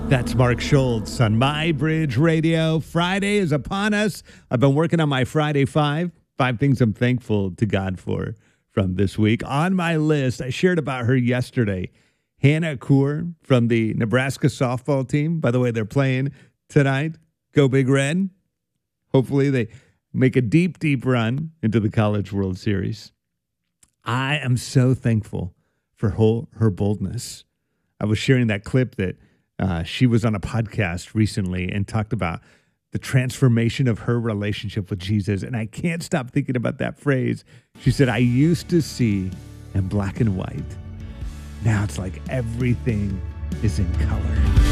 That's Mark Schultz on My Bridge Radio. Friday is upon us. I've been working on my Friday five things I'm thankful to God for from this week. On my list, I shared about her yesterday. Hannah Coor from the Nebraska softball team. By the way, they're playing tonight. Go Big Red. Hopefully they make a deep, deep run into the College World Series. I am so thankful for her boldness. I was sharing that clip that she was on a podcast recently and talked about the transformation of her relationship with Jesus. And I can't stop thinking about that phrase. She said, I used to see in black and white. Now it's like everything is in color.